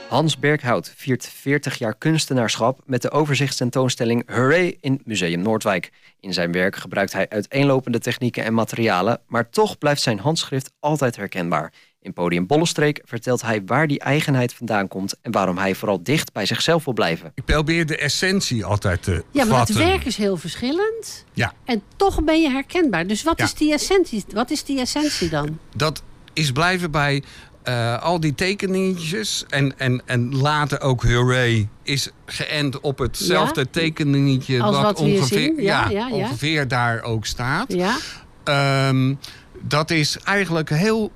Hans Berghout viert 40 jaar kunstenaarschap met de overzichtstentoonstelling Hooray in Museum Noordwijk. In zijn werk gebruikt hij uiteenlopende technieken en materialen, maar toch blijft zijn handschrift altijd herkenbaar. In Podium Bollenstreek vertelt hij waar die eigenheid vandaan komt en waarom hij vooral dicht bij zichzelf wil blijven. Ik probeer de essentie altijd te vatten. Ja, maar het werk is heel verschillend. Ja. En toch ben je herkenbaar. Dus wat is die essentie? Wat is die essentie dan? Dat is blijven bij al die tekeningetjes. En later ook Hooray is geënt op hetzelfde tekeningetje. Als wat ongeveer, zien. ongeveer daar ook staat. Ja. Dat is eigenlijk heel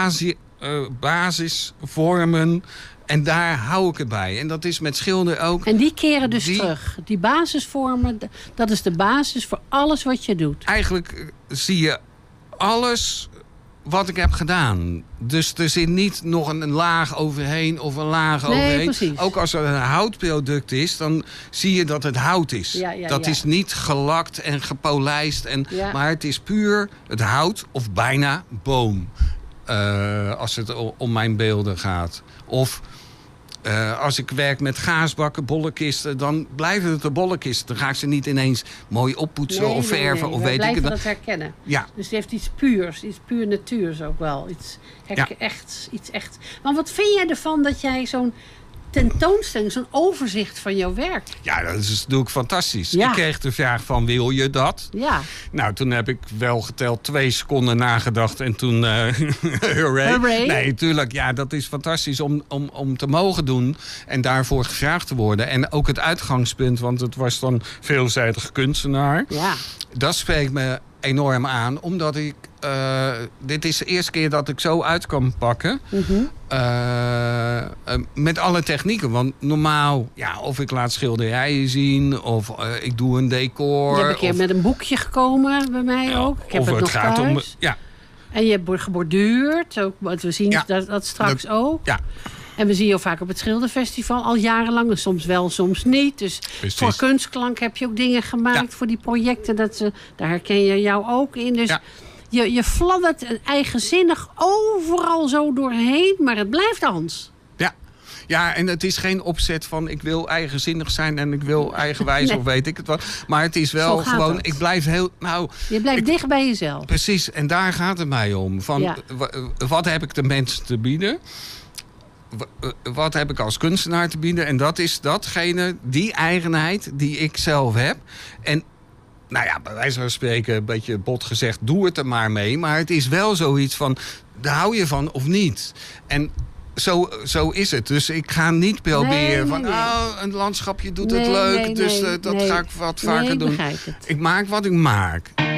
basisvormen. En daar hou ik het bij. En dat is met schilderen ook. En die keren dus terug. Die basisvormen, dat is de basis voor alles wat je doet. Eigenlijk zie je alles wat ik heb gedaan. Dus er zit niet nog een laag overheen of een laag overheen. Precies. Ook als er een houtproduct is, dan zie je dat het hout is. Dat is niet gelakt en gepolijst. Maar het is puur het hout of bijna boom. Als het om mijn beelden gaat. Of als ik werk met gaasbakken, bollenkisten, dan blijven het de bollenkisten. Dan ga ik ze niet ineens mooi oppoetsen of verven. Of weet ik het. Dat herkennen. Ja. Dus het heeft iets puurs, iets puur natuurs ook wel. Iets echt. Maar wat vind jij ervan dat jij zo'n tentoonstelling, zo'n overzicht van jouw werk? Ja, dat is natuurlijk fantastisch. Ja. Ik kreeg de vraag van, wil je dat? Ja. Nou, toen heb ik wel geteld 2 seconden nagedacht en toen hooray. Nee, tuurlijk, ja, dat is fantastisch om te mogen doen en daarvoor gevraagd te worden. En ook het uitgangspunt, want het was dan veelzijdig kunstenaar. Ja. Dat spreekt me enorm aan, omdat ik dit is de eerste keer dat ik zo uit kan pakken. Met alle technieken. Want normaal, of ik laat schilderijen zien, of ik doe een decor. Je hebt een keer met een boekje gekomen bij mij ook. Ik heb het nog thuis. En je hebt geborduurd. Ook, we zien dat straks ook. Ja. En we zien je vaak op het Schilderfestival al jarenlang. Soms wel, soms niet. Dus voor Kunstklank heb je ook dingen gemaakt voor die projecten. Daar herken je jou ook in. Dus je fladdert eigenzinnig overal zo doorheen. Maar het blijft Hans. Ja, en het is geen opzet van ik wil eigenzinnig zijn en ik wil eigenwijs of weet ik het wat. Maar het is wel gewoon, ik blijf heel... Je blijft dicht bij jezelf. Precies, en daar gaat het mij om. Van, wat heb ik de mensen te bieden? Wat heb ik als kunstenaar te bieden? En dat is datgene, die eigenheid die ik zelf heb. En bij wijze van spreken, een beetje bot gezegd, doe het er maar mee. Maar het is wel zoiets van, daar hou je van of niet? En zo is het. Dus ik ga niet proberen een landschapje doet het leuk. Dus dat ga ik wat vaker doen. Ik maak wat ik maak.